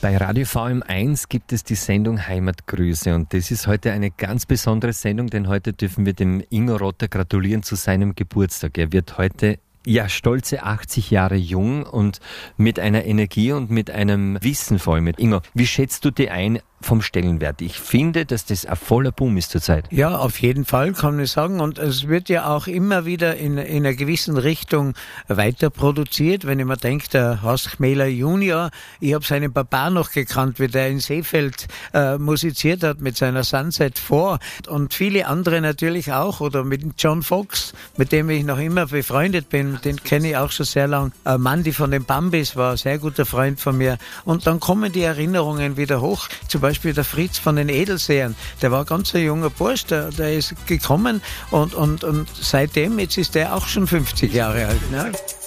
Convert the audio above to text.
Bei Radio VM1 gibt es die Sendung Heimatgrüße und das ist heute eine ganz besondere Sendung, denn heute dürfen wir dem Ingo Rotter gratulieren zu seinem Geburtstag. Er wird heute stolze 80 Jahre jung und mit einer Energie und mit einem Wissen vor allem. Ingo, wie schätzt du die ein vom Stellenwert? Ich finde, dass das ein voller Boom ist zurzeit. Ja, auf jeden Fall kann ich sagen. Und es wird ja auch immer wieder in einer gewissen Richtung weiter produziert. Wenn ich mir denke, der Horst Chmehler Junior, ich habe seinen Papa noch gekannt, wie der in Seefeld musiziert hat mit seiner Sunset 4 und viele andere natürlich auch. Oder mit John Fox, mit dem ich noch immer befreundet bin. Den kenne ich auch schon sehr lang. Mandy von den Bambis war ein sehr guter Freund von mir. Und dann kommen die Erinnerungen wieder hoch. Zum Beispiel der Fritz von den Edelsehern. Der war ganz ein junger Bursch, der ist gekommen und seitdem, jetzt ist der auch schon 50 Jahre alt. Ne?